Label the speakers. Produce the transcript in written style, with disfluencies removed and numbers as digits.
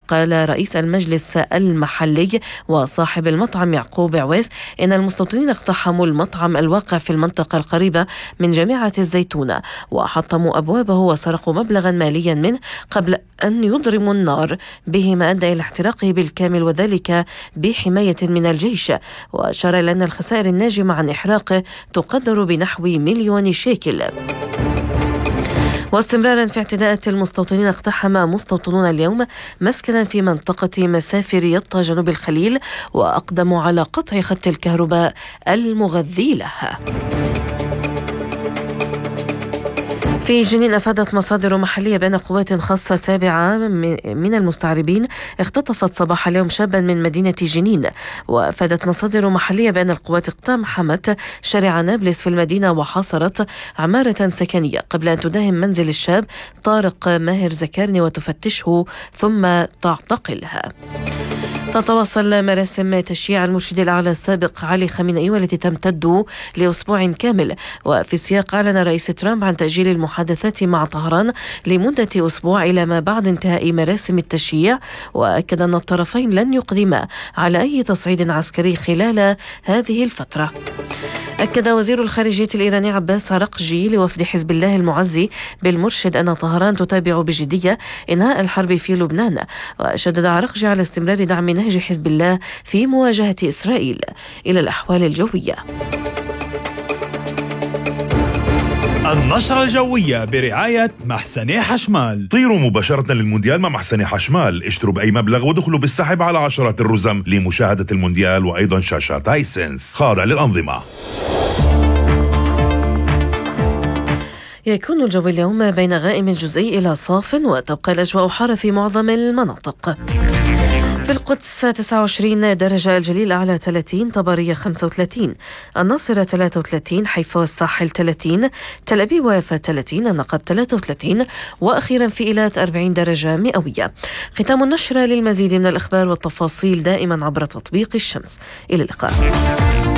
Speaker 1: قال رئيس المجلس المحلي وصاحب المطعم يعقوب عويس إن المستوطنين اقتحموا المطعم الواقع في المنطقة القريبة من جامعة الزيتونة وحطموا أبوابه وسرقوا مبلغا ماليا منه قبل أن يضرموا النار به، ما أدى إلى احتراقه بالكامل وذلك بحماية من الجيش. وأشار إلى أن الخسائر الناجمة عن إحراقه تقدر بنحو 1,000,000 شيكل. واستمرارا في اعتداءات المستوطنين، اقتحم مستوطنون اليوم مسكنا في منطقة مسافر يطا جنوب الخليل وأقدموا على قطع خط الكهرباء المغذي لها. في جنين، أفادت مصادر محلية بأن قوات خاصة تابعة من المستعربين اختطفت صباح اليوم شابا من مدينة جنين. وأفادت مصادر محلية بأن القوات اقتحمت شارع نابلس في المدينة وحاصرت عمارة سكنية قبل أن تداهم منزل الشاب طارق ماهر زكارني وتفتشه ثم تعتقلها. تتواصل مراسم تشييع المرشد الأعلى السابق علي خامنئي والتي تمتد لأسبوع كامل. وفي السياق أعلن رئيس ترامب عن تأجيل المحادثات مع طهران لمدة أسبوع إلى ما بعد انتهاء مراسم التشييع، وأكد أن الطرفين لن يقدما على أي تصعيد عسكري خلال هذه الفترة. أكد وزير الخارجية الإيراني عباس عرقجي لوفد حزب الله المعزي بالمرشد أن طهران تتابع بجدية إنهاء الحرب في لبنان. وشدد عرقجي على استمرار دعم نهج حزب الله في مواجهة إسرائيل. إلى الأحوال الجوية.
Speaker 2: النشرة الجوية برعاية محسني حشمال.
Speaker 3: طيروا مباشرة للمونديال مع محسني حشمال، اشتروا بأي مبلغ ودخلوا بالسحب على عشرات الرزم لمشاهدة المونديال وأيضا شاشات هايسنس خاضع للأنظمة.
Speaker 1: يكون الجو اليوم بين غائم جزئي إلى صاف، وتبقى الأجواء حارة في معظم المناطق. في القدس 29 درجة، الجليل أعلى 30، طبرية 35، الناصرة 33، حيفا والساحل 30، تل أبيب ويافا 30، النقب 33، وأخيرا في إيلات 40 درجة مئوية. ختام النشرة. للمزيد من الأخبار والتفاصيل دائما عبر تطبيق الشمس. إلى اللقاء.